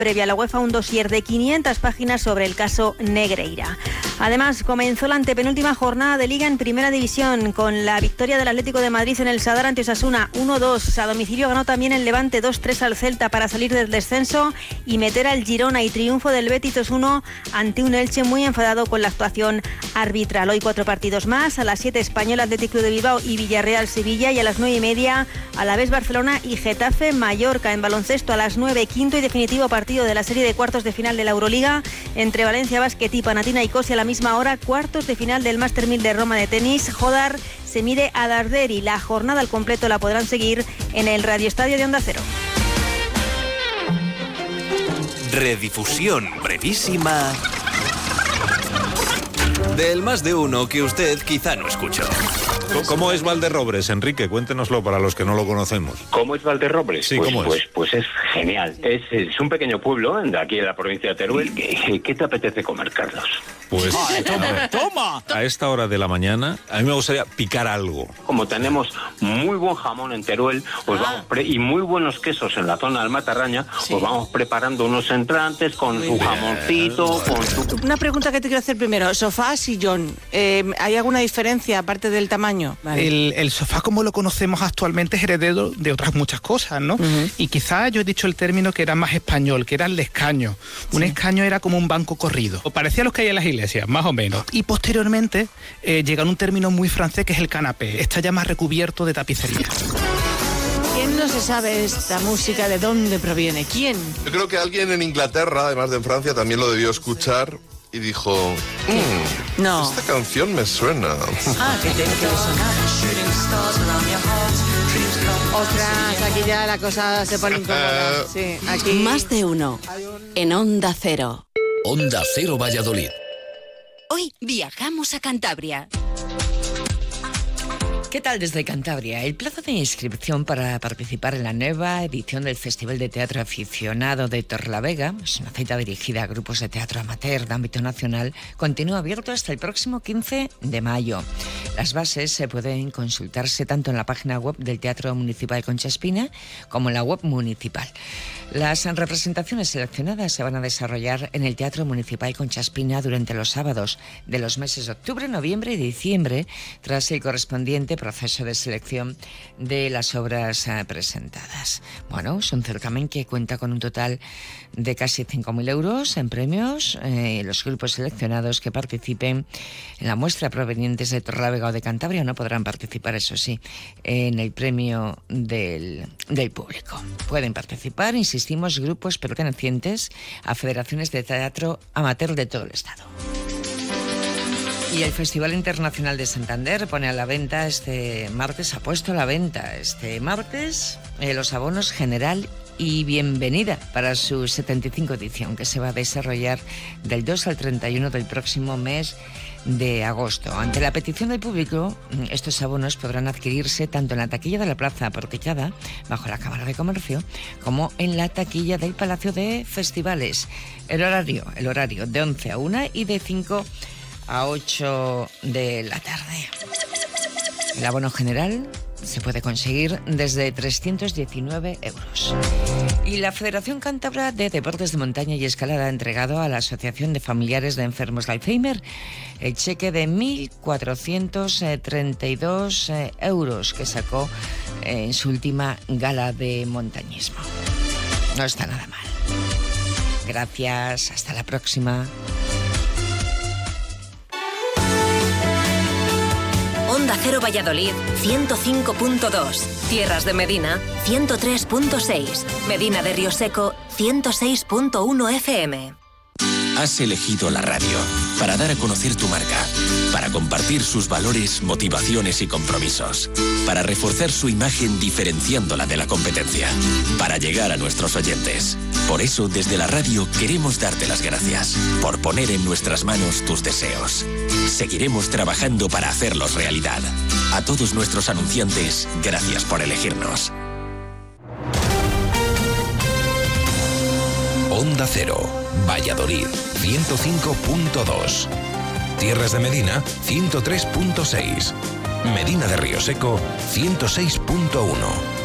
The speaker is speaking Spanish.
previa a la UEFA un dossier de 500 páginas sobre el caso Negreira. Además, comenzó la antepenúltima jornada de Liga en Primera División con la victoria del Atlético de Madrid en el Sadar ante Osasuna 1-2. A domicilio ganó también el Levante 2-3 al Celta para salir del descenso y meter al Girona, y triunfo del Betis 2-1 ante un Elche muy enfadado con la actuación arbitral. Hoy 4 partidos más: a las 7 Español Athletic Club de Bilbao y Villarreal Sevilla, y a las 9:30 Alavés Barcelona y Getafe Mallorca. En baloncesto a las 9, quinto y definitivo partido de la serie de cuartos de final de la Euroliga entre Valencia Basket y Panathinaikos, y a la misma hora cuartos de final del Master 1000 de Roma de tenis. Jodar se mide a Darderi. La jornada al completo la podrán seguir en el radioestadio de Onda Cero. Redifusión brevísima del Más de Uno que usted quizá no escuchó. ¿Cómo es Valderrobres, Enrique? Cuéntenoslo para los que no lo conocemos. ¿Cómo es Valderrobres? Sí, ¿cómo es? Pues es genial. Es un pequeño pueblo de aquí de la provincia de Teruel. ¿Qué te apetece comer, Carlos? Pues ¡Toma! a esta hora de la mañana a mí me gustaría picar algo. Como tenemos muy buen jamón en Teruel, y muy buenos quesos en la zona del Matarraña, pues vamos preparando unos entrantes con su jamoncito, con su... Una pregunta que te quiero hacer primero. Sofá, sillón. ¿Hay alguna diferencia aparte del tamaño? Vale. El sofá, como lo conocemos actualmente, es heredero de otras muchas cosas, ¿no? Y quizás yo he dicho el término que era más español, que era el escaño. Un escaño era como un banco corrido. O parecía los que hay en las iglesias, más o menos. Y posteriormente llega un término muy francés que es el canapé. Está ya más recubierto de tapicería. ¿Quién no se sabe esta música? ¿De dónde proviene? ¿Quién? Yo creo que alguien en Inglaterra, además de en Francia, también lo debió escuchar y dijo, no, esta canción me suena. Que tiene que sonar. Ostras, aquí ya la cosa se pone incómoda. Sí, aquí. Más de Uno, en Onda Cero. Onda Cero Valladolid. Hoy viajamos a Cantabria. ¿Qué tal desde Cantabria? El plazo de inscripción para participar en la nueva edición del Festival de Teatro Aficionado de Torrelavega, es una cita dirigida a grupos de teatro amateur de ámbito nacional, continúa abierto hasta el próximo 15 de mayo. Las bases se pueden consultarse tanto en la página web del Teatro Municipal Concha Espina como en la web municipal. Las representaciones seleccionadas se van a desarrollar en el Teatro Municipal Concha Espina durante los sábados de los meses de octubre, noviembre y diciembre, tras el correspondiente proceso de selección de las obras presentadas. Bueno, es un certamen que cuenta con un total de casi 5.000 euros en premios. Los grupos seleccionados que participen en la muestra provenientes de Torrelavega o de Cantabria no podrán participar, eso sí, en el premio del público. Pueden participar, insistimos, grupos pertenecientes a federaciones de teatro amateur de todo el estado. Y el Festival Internacional de Santander pone a la venta ha puesto a la venta este martes los abonos general y bienvenida para su 75 edición, que se va a desarrollar del 2 al 31 del próximo mes de agosto. Ante la petición del público, estos abonos podrán adquirirse tanto en la taquilla de la Plaza Portillada, bajo la Cámara de Comercio, como en la taquilla del Palacio de Festivales. El horario de 11 a 1 y de 5 a 8 de la tarde. El abono general se puede conseguir desde 319 euros. Y la Federación Cántabra de Deportes de Montaña y Escalada ha entregado a la Asociación de Familiares de Enfermos de Alzheimer el cheque de 1.432 euros que sacó en su última gala de montañismo. No está nada mal. Gracias, hasta la próxima. Onda Cero Valladolid, 105.2. Tierras de Medina, 103.6. Medina de Rioseco, 106.1 FM. Has elegido la radio para dar a conocer tu marca, para compartir sus valores, motivaciones y compromisos, para reforzar su imagen diferenciándola de la competencia, para llegar a nuestros oyentes. Por eso, desde la radio queremos darte las gracias por poner en nuestras manos tus deseos. Seguiremos trabajando para hacerlos realidad. A todos nuestros anunciantes, gracias por elegirnos. Onda Cero, Valladolid, 105.2. Tierras de Medina, 103.6. Medina de Rioseco, 106.1.